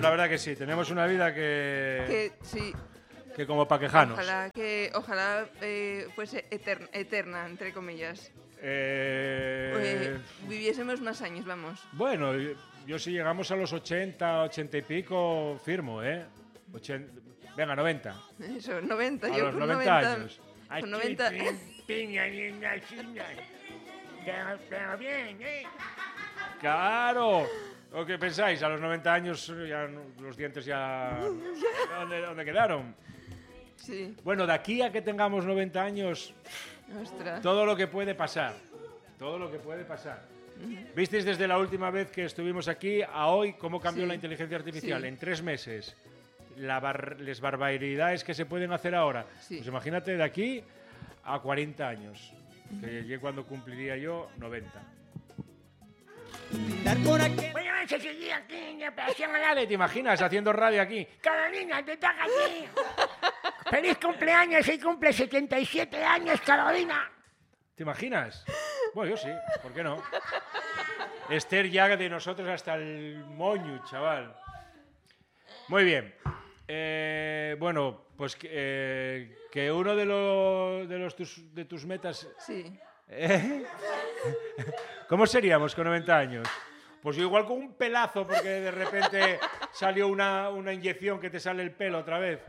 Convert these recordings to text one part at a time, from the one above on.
la verdad que sí. Tenemos una vida Que sí. que como pa' quejanos. Ojalá fuese eterna, entre comillas. Viviésemos más años, vamos. Bueno, yo si llegamos a los 80, 80 y pico, firmo, ¿eh? Venga, 90. Eso, 90. A Yo los con 90 años. Con 90... Pero bien, ¿eh? Claro. ¿O qué pensáis? A los 90 años ya los dientes ya... ¿Dónde quedaron? Sí. Bueno, de aquí a que tengamos 90 años, Ostras. todo lo que puede pasar. Todo lo que puede pasar. ¿Visteis desde la última vez que estuvimos aquí a hoy cómo cambió la inteligencia artificial? Sí. En 3 meses. Las barbaridades que se pueden hacer ahora. Sí. Pues imagínate de aquí a 40 años. Que llegué cuando cumpliría yo 90. Bueno, se seguía aquí en la operación Alade. ¿Te imaginas haciendo radio aquí? Carolina, te toca aquí. ¡Feliz cumpleaños! Hoy cumple 77 años, Carolina. ¿Te imaginas? Bueno, yo sí, ¿por qué no? Esther ya de nosotros hasta el moño, chaval. Muy bien. Bueno, pues que uno de tus metas... Sí. ¿Cómo seríamos con 90 años? Pues yo igual con un pelazo, porque de repente salió una inyección que te sale el pelo otra vez.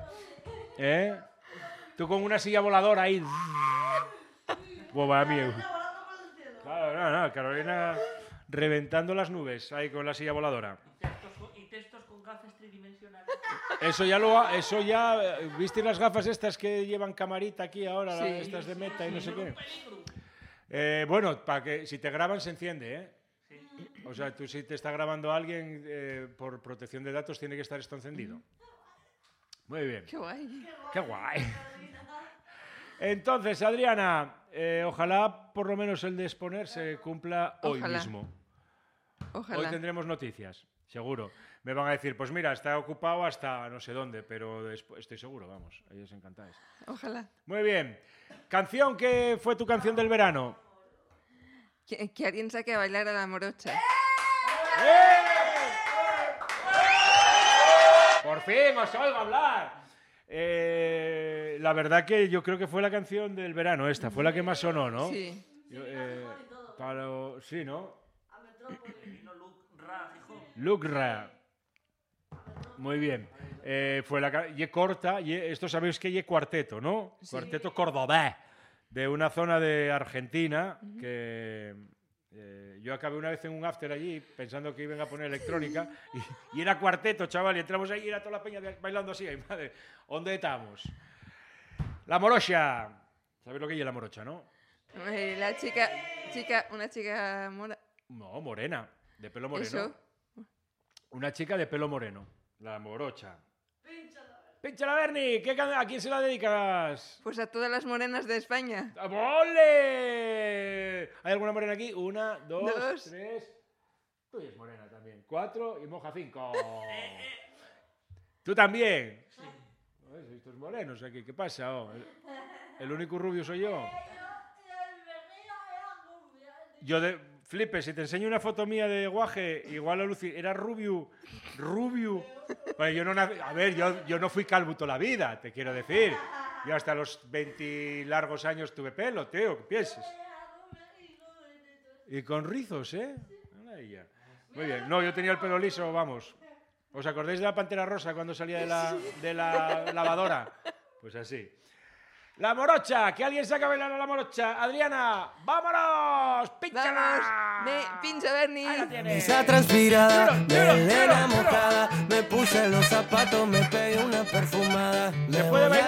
Tú con una silla voladora ahí. Pues va mío. Claro, no, Carolina reventando las nubes ahí con la silla voladora. Y textos con gafas tridimensionales. Eso ya, ¿viste las gafas estas que llevan camarita aquí ahora? Sí. Estas de Meta y no sé qué. Bueno, para que si te graban se enciende, ¿eh? Sí. O sea, tú si te está grabando alguien por protección de datos tiene que estar esto encendido. Muy bien. Qué guay. Qué guay. Entonces, Adriana, ojalá por lo menos el de exponer se cumpla hoy Ojalá. mismo. Ojalá. Hoy tendremos noticias, seguro. Me van a decir, pues mira, está ocupado hasta no sé dónde, pero estoy seguro, vamos, a ellos encantáis. Ojalá. Muy bien. Canción, ¿qué fue tu canción del verano? Que alguien saque a bailar a la morocha. Por fin os oigo hablar. La verdad que yo creo que fue la canción del verano esta, fue la que más sonó, ¿no? Sí. Sí, ¿no? Vino Luke Ra, hijo. Luke Ra. Muy bien. Fue ye corta, esto sabéis que ye cuarteto, ¿no? Sí. Cuarteto cordobés, de una zona de Argentina que yo acabé una vez en un after allí pensando que iban a poner electrónica y era cuarteto, chaval, y entramos ahí y era toda la peña bailando así. Ay, madre, ¿dónde estamos? La morocha. ¿Sabéis lo que es la morocha, no? Una chica mora. No, morena, de pelo moreno. Eso. Una chica de pelo moreno, la morocha. ¡Pínchala, Berni! ¿A quién se la dedicas? Pues a todas las morenas de España. ¡Ole! ¿Hay alguna morena aquí? 1, 2, Dos. 3. Tú eres morena también. 4 y moja 5. ¿Tú también? Sí. Estos morenos aquí, ¿qué pasa? Oh, el único rubio soy yo. Flipe, si te enseño una foto mía de guaje, igual a Lucy, era rubio. Bueno, yo no fui calvo toda la vida, te quiero decir. Yo hasta los 20 largos años tuve pelo, tío, ¿qué piensas? Y con rizos, ¿eh? Muy bien. No, yo tenía el pelo liso, vamos. ¿Os acordáis de la Pantera Rosa cuando salía de la lavadora? Pues así. La morocha, que alguien saca a bailar a la morocha. Adriana, ¡vámonos! ¡Pínchala! ¡Pincha, Berni! Ahí la tienes. Camisa transpirada, melena tiro. mojada, me puse los zapatos, me pegué una perfumada. Se puede bailar.